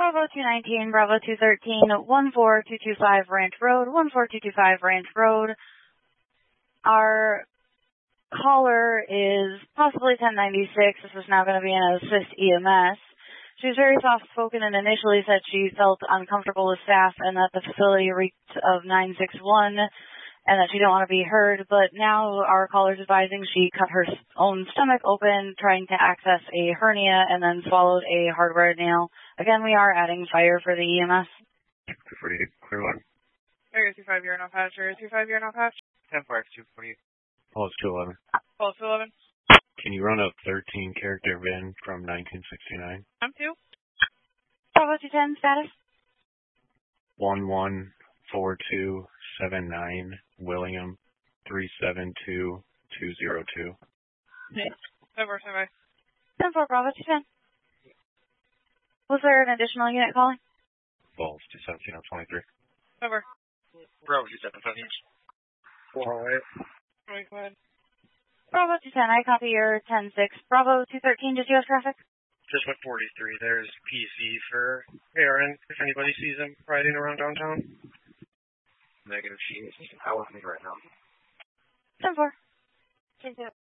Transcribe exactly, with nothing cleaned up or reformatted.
Bravo two nineteen, Bravo two thirteen, one four two two five Ranch Road, one four two two five Ranch Road. Our caller is possibly ten ninety-six. This is now going to be an assist E M S. She was very soft-spoken and initially said she felt uncomfortable with staff and that the facility reeked of nine six one and that she didn't want to be heard. But now our caller's advising she cut her own stomach open trying to access a hernia and then swallowed a hardware nail. Again, we are adding fire for the E M S. two forty-eight, clear one. Area two five, you're no patch. Area two five, you're no patch. ten five, two forty-eight. Pulse two eleven. Pulse two eleven. Can you run a thirteen character V I N from nineteen sixty-nine? I'm two. Bravo two ten, status? one one four two seven nine, William, three seven two two zero two. Over, bye. ten four, Bravo two ten. Was there an additional unit calling? Pulse two seventeen oh twenty-three. Over. Bravo two seventeen. four oh eight. Right, go ahead. Bravo two ten, I copy your ten six. Bravo two thirteen, just U S traffic? Just went forty-three. There's P C for Aaron, if anybody sees him riding around downtown. Negative, she is out with me right now. ten four. ten four.